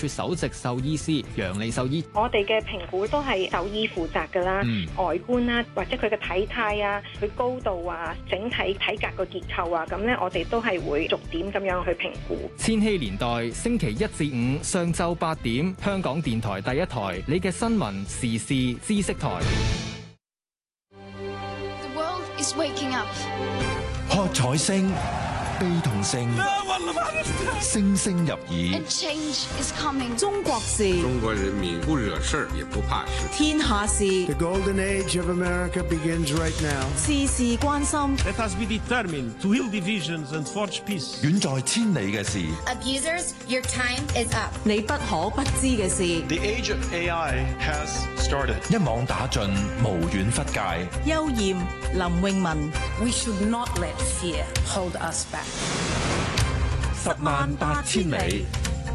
處首席獸醫師楊利獸醫。 我哋嘅評估都係獸醫負責㗎啦，外觀啦，或者佢嘅體態啊，佢高度啊，整體體格個結構啊，咁咧我哋都係會逐點咁樣去評估。 千禧年代星期一至五上晝8點，香港電台第一台，你嘅新聞時事知識台。 The world is waking up. 喝彩聲、悲痛聲，聲聲入耳。 A change is coming. 中國事， 中國人民不惹事也不怕事。 天下事 The golden age of America begins right now. 事事關心。 Let us be determined to heal divisions and forge peace. 遠在千里嘅事。 Abusers, your time is up. 你不可不知嘅事。 The age of AI has started. 一網打盡，無遠弗屆。 邱艷、林詠雯。 We should not let fear hold us back. 108000里。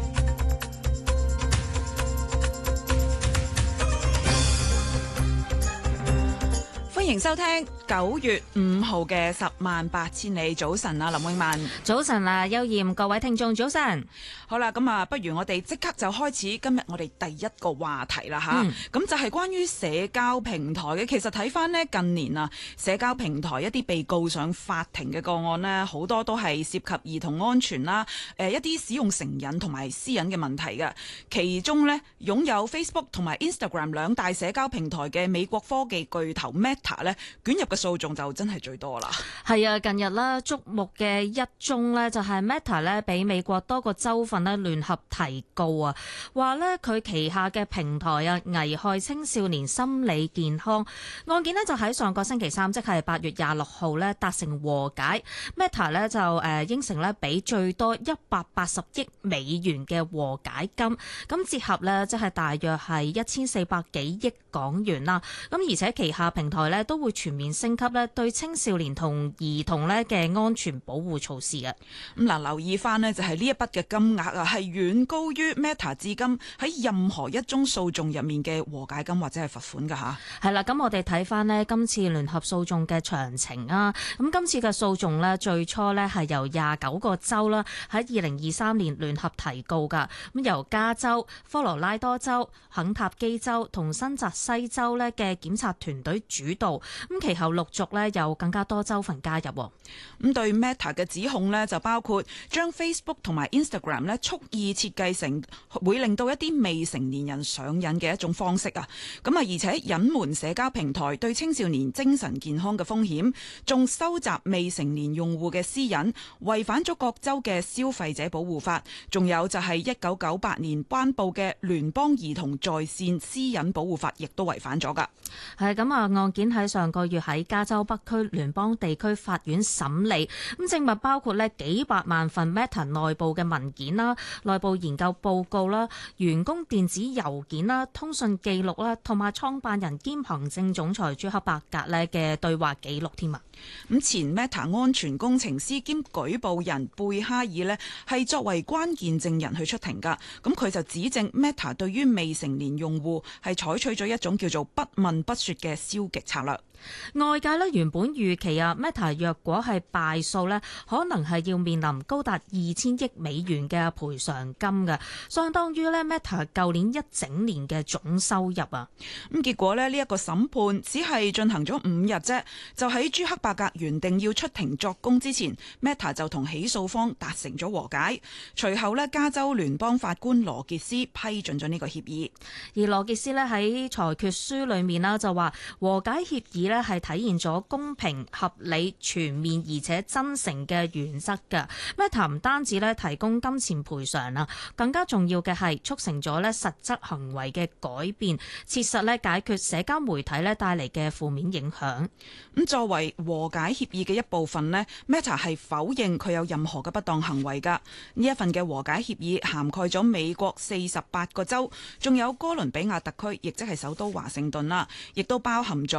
歡迎收聽9月5號嘅108000里。早晨啊，林詠雯。 早晨啊，邱艷，各位聽眾早晨。 好啦，咁啊，不如我哋即刻就開始今日我哋第一個話題啦吓。咁就係關於社交平台嘅。其實睇翻呢近年啊，社交平台一啲被告上法庭嘅個案呢，好多都係涉及兒童安全啦，一啲使用成癮同埋私隱嘅問題嘅。其中呢，擁有 Facebook 同埋 Instagram 兩大社交平台嘅美國科技巨頭 Meta 咧，捲入嘅訴訟就真係最多啦。 係啊，近日咧矚目嘅一宗呢，就係 Meta 咧俾美國多個州份咧聯合提告啊，話咧佢旗下嘅平台啊危害青少年心理健康。案件呢，就喺上個星期三，即係8月26號咧達成和解。Meta 咧就應承咧俾最多180億美元嘅和解金，咁折合咧即係大約係1400幾億港元啦。咁而且旗下平台咧都會全面升級咧對青少年同兒童咧嘅安全保護措施嘅。 咁嗱，留意翻呢就係呢一筆嘅金額啊，係遠高於 Meta 至今喺任何一宗訴訟入面嘅和解金或者係罰款㗎吓。 係啦，咁我哋睇翻呢今次聯合訴訟嘅詳情啊。咁今次嘅訴訟呢，最初呢係由29個州啦喺2023年聯合提告㗎。咁由加州、科羅拉多州、肯塔基州同新澤西州呢嘅檢察團隊主導。咁其後陸續呢有更加多州份加入。 咁對 Meta 嘅指控呢，就包括將 Facebook 同埋 Instagram 呢蓄意設計成會令到一啲未成年人上癮嘅一種方式啊。咁啊，而且隱瞞社交平台對青少年精神健康嘅風險，仲收集未成年用戶嘅私隱，違反咗各州嘅消費者保護法。仲有就係1998年頒布嘅聯邦兒童在線私隱保護法，亦都違反咗㗎。 係咁啊，案件喺上個月喺加州北區聯邦地區法院審理，咁證物包括咧幾百萬份 Meta 內部嘅文件啦、內部研究報告啦、員工電子郵件啦、通訊記錄啦，同埋創辦人兼行政總裁朱克伯格咧嘅對話記錄添啊。 咁前 Meta 安全工程師兼舉報人貝哈爾呢，係作為關鍵證人去出庭㗎。咁佢就指證 Meta 對於未成年用戶係採取咗一種叫做不問不說嘅消極策略。 外界咧原本預期啊 Meta 若果係敗訴咧，可能係要面臨高達2000億美元嘅賠償金嘅，相當於咧 Meta 舊年一整年嘅總收入啊。 咁結果咧呢一個審判只係進行咗5日啫，就喺朱克伯格原定要出庭作供之前 ，Meta 就同起訴方達成咗和解。隨後咧加州聯邦法官羅傑斯批准咗呢個協議， 而羅傑斯咧喺裁決書裏面啦就話和解協議咧係體現咗公平、合理、全面而且真誠嘅原則㗎。Meta 唔單止咧提供金錢賠償啦，更加重要嘅係促成咗咧實質行為嘅改變，切實咧解決社交媒體咧帶嚟嘅負面影響。 咁作為和解協議嘅一部分呢， Meta 係否認佢有任何嘅不當行為㗎。呢一份嘅和解協議涵蓋咗美國48個州，仲有哥倫比亞特區，亦即係首都華盛頓啦，亦都包含咗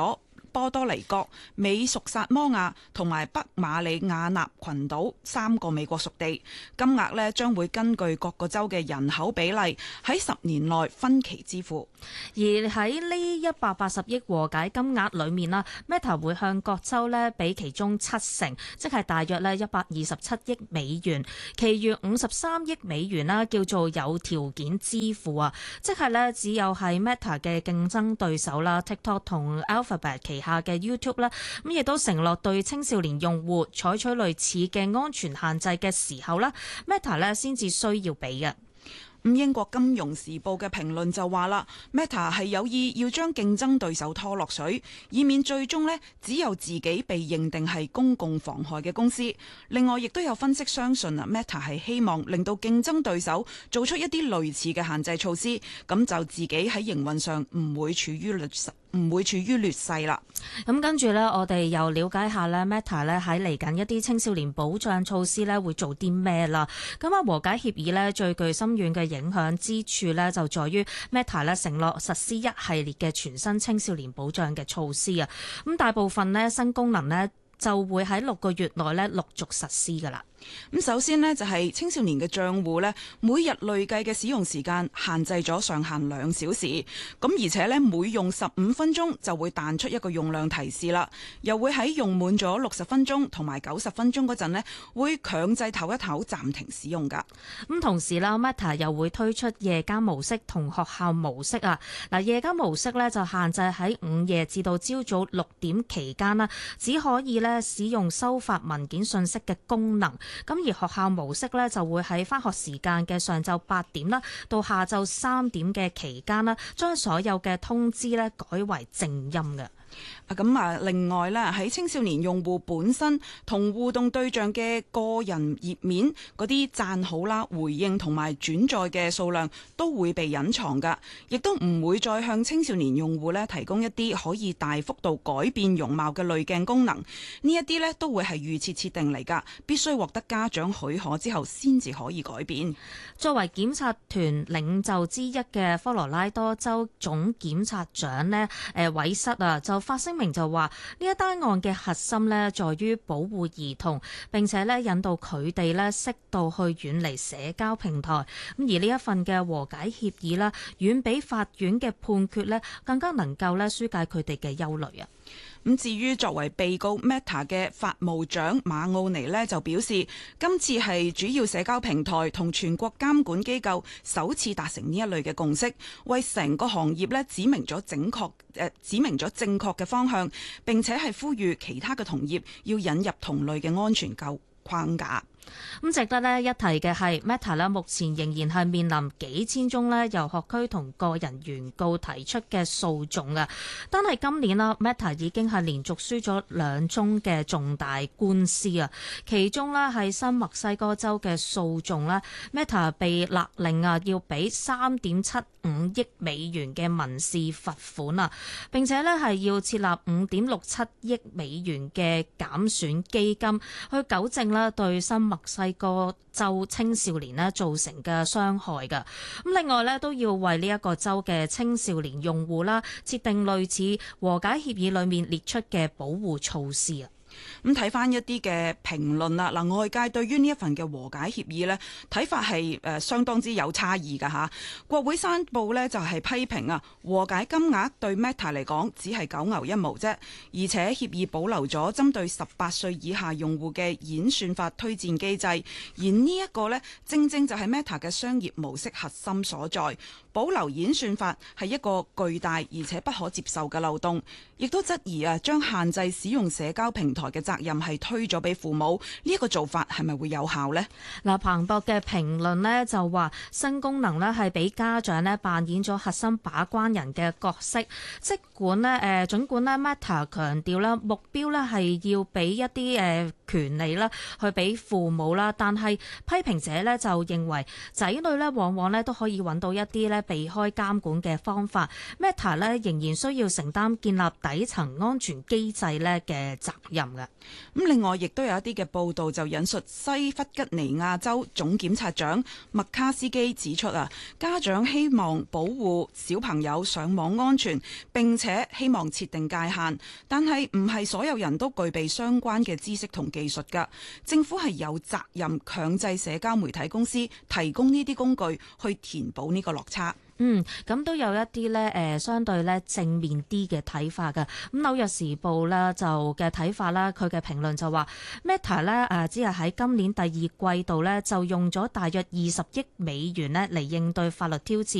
波多黎各、美屬薩摩亞同埋北馬里亞納群島3個美國屬地。金額呢將會根據各個州嘅人口比例喺10年內分期支付。 而喺呢180億和解金額裏面啦 ，Meta 會向各州呢俾其中70%，即係大約呢127億美元，其餘53億美元啦叫做有條件支付啊，即係呢只有係 Meta 嘅競爭對手啦 TikTok 同 Alphabet 旗下嘅 YouTube 啦，咁亦都承諾對青少年用戶採取類似嘅安全限制嘅時候啦 ，Meta 呢先至需要俾嘅。 英國金融時報嘅評論就話啦 ，Meta 係有意要將競爭對手拖落水，以免最終呢只有自己被認定係公共妨害嘅公司。另外，亦都有分析相信啊 ，Meta 係希望令到競爭對手做出一啲類似嘅限制措施，咁就自己喺營運上唔會處於劣勢啦。 咁跟住呢，我哋又了解下呢 Meta 呢喺嚟緊一啲青少年保障措施呢會做啲咩啦？咁啊，和解協議呢最具深遠嘅影響之處呢，就在於 Meta 呢承諾實施一系列嘅全新青少年保障嘅措施啊。咁大部分呢新功能呢就會喺6個月內呢陸續實施㗎啦。 咁首先呢，就係青少年嘅帳戶呢，每日累計嘅使用時間限制咗上限2小時，咁而且呢，每用15分鐘就會彈出一個用量提示啦，又會喺用滿咗60分鐘同埋90分鐘嗰陣呢，會強制唞一唞暫停使用㗎。 咁同時啦 Meta 又會推出夜間模式同學校模式啊。嗱，夜間模式呢，就限制喺午夜至到朝早6點期間啦，只可以呢使用收發文件信息嘅功能。咁而學校模式咧就會喺返學時間嘅上晝8點啦，到下晝3點嘅期間啦，將所有嘅通知咧改為靜音嘅。 另外咧喺青少年用戶本身同互動對象嘅個人頁面嗰啲讚好啦、回應同埋轉載嘅數量都會被隱藏噶，亦都唔會再向青少年用戶咧提供一啲可以大幅度改變容貌嘅濾鏡功能。呢一啲咧都會係預設設定嚟噶，必須獲得家長許可之後先至可以改變。 作為檢察團領袖之一嘅科羅拉多州總檢察長呢，韋瑟啊就發聲明就話呢一單案嘅核心呢，在於保護兒童，並且呢引導佢哋呢適度去遠離社交平台。咁而呢一份嘅和解協議呢，遠比法院嘅判決呢更加能夠呢紓解佢哋嘅憂慮啊。 咁至於作為被告 Meta 嘅法務長馬奧尼呢，就表示今次係主要社交平台同全國監管機構首次達成呢一類嘅共識，為成個行業呢指明咗正確嘅方向，並且係呼籲其他嘅同業要引入同類嘅安全框架。 咁值得一提嘅係 Meta 目前仍然係面臨幾千宗由學區同個人原告提出嘅訴訟啊。單係今年啦 Meta 已經係連續輸咗2宗嘅重大官司啊。其中係新墨西哥州嘅訴訟 Meta 被勒令要俾3.75億美元嘅民事罰款啊，並且係要設立5.67億美元嘅減損基金去糾正對新墨西哥州青少年造成嘅傷害㗎。咁另外都要為呢一個州嘅青少年用戶設定類似和解協議裏面列出嘅保護措施啊。 咁睇翻一啲嘅評論啦，嗱，外界對於呢一份嘅和解協議呢，睇法係相當之有差異㗎嚇。國會山報呢就係批評啊，和解金額對 Meta 嚟講只係九牛一毛啫，而且協議保留咗針對18歲以下用戶嘅演算法推薦機制，而呢一個呢，正正就係 Meta 嘅商業模式核心所在。保留演算法係一個巨大而且不可接受嘅漏洞，亦都質疑將限制使用社交平台嘅責任係推咗俾父母，呢一個做法係咪會有效呢？ 嗱，彭博嘅評論就話新功能係俾家長扮演咗核心把關人嘅角色，儘管Meta 強調目標係要俾一啲權利去俾父母啦，但係批評者就認為仔女往往都可以揾到一啲避開監管嘅方法。Meta 仍然需要承擔建立底層安全機制嘅責任。 嘅。 咁另外亦都有一啲嘅報道就引述西弗吉尼亞州總檢察長麥卡斯基指出啊，家長希望保護小朋友上網安全，並且希望設定界限，但係唔係所有人都具備相關嘅知識同技術㗎。政府係有責任強制社交媒體公司提供呢啲工具去填補呢個落差。 咁都有一啲咧相對咧正面啲嘅睇法㗎。咁紐約時報咧就嘅睇法啦，佢嘅評論就話 Meta 咧只係喺今年第二季度咧就用咗大約20億美元咧嚟應對法律挑戰。